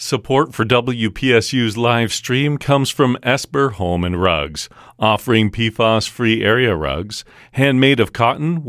Support for WPSU's live stream comes from Esper Home and Rugs, offering PFAS-free area rugs, handmade of cotton,